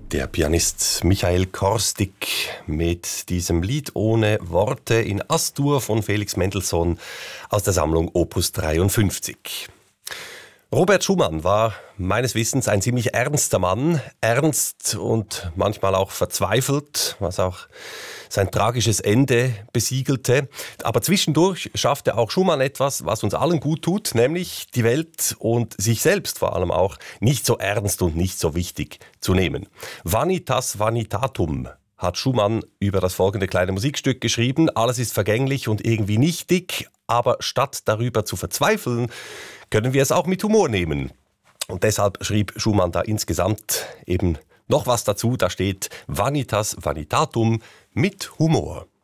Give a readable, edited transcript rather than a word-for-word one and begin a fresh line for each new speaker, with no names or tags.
Der Pianist Michael Korstig mit diesem Lied ohne Worte in As-Dur von Felix Mendelssohn aus der Sammlung Opus 53. Robert Schumann war meines Wissens ein ziemlich ernster Mann, ernst und manchmal auch verzweifelt, was auch sein tragisches Ende besiegelte. Aber zwischendurch schaffte auch Schumann etwas, was uns allen gut tut, nämlich die Welt und sich selbst vor allem auch nicht so ernst und nicht so wichtig zu nehmen. Vanitas vanitatum hat Schumann über das folgende kleine Musikstück geschrieben. Alles ist vergänglich und irgendwie nichtig, aber statt darüber zu verzweifeln, können wir es auch mit Humor nehmen. Und deshalb schrieb Schumann da insgesamt eben noch was dazu. Da steht Vanitas vanitatum mit Humor.